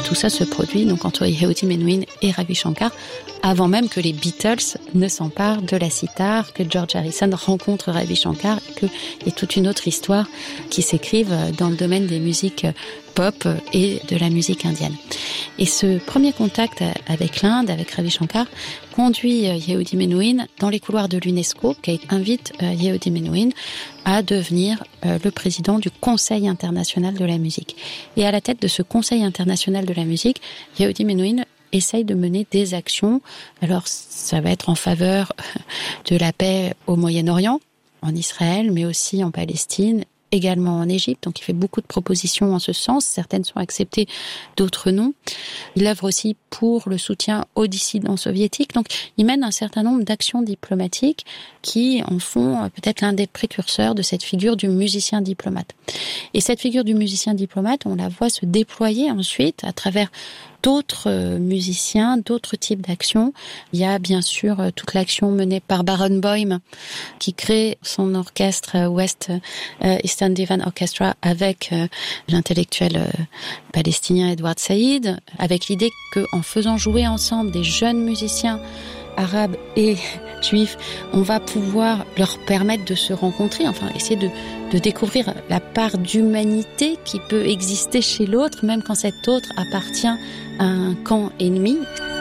tout ça se produit donc entre Yehudi Menuhin et Ravi Shankar, avant même que les Beatles ne s'emparent de la sitar, que George Harrison rencontre Ravi Shankar, et qu'il y ait toute une autre histoire qui s'écrive dans le domaine des musiques pop et de la musique indienne. Et ce premier contact avec l'Inde, avec Ravi Shankar, conduit Yehudi Menuhin dans les couloirs de l'UNESCO, qui invite Yehudi Menuhin à devenir le président du Conseil international de la musique. Et à la tête de ce Conseil international de la musique, Yehudi Menuhin essaye de mener des actions. Alors, ça va être en faveur de la paix au Moyen-Orient, en Israël, mais aussi en Palestine, également en Égypte. Donc, il fait beaucoup de propositions en ce sens. Certaines sont acceptées, d'autres non. Il œuvre aussi pour le soutien aux dissidents soviétiques. Donc, il mène un certain nombre d'actions diplomatiques qui en font peut-être l'un des précurseurs de cette figure du musicien diplomate. Et cette figure du musicien diplomate, on la voit se déployer ensuite à travers d'autres musiciens, d'autres types d'actions. Il y a bien sûr toute l'action menée par Barenboim, qui crée son orchestre West Eastern Divan Orchestra avec l'intellectuel palestinien Edward Said, avec l'idée qu'en faisant jouer ensemble des jeunes musiciens arabes et juifs, on va pouvoir leur permettre de se rencontrer, enfin essayer de découvrir la part d'humanité qui peut exister chez l'autre, même quand cet autre appartient à un camp ennemi.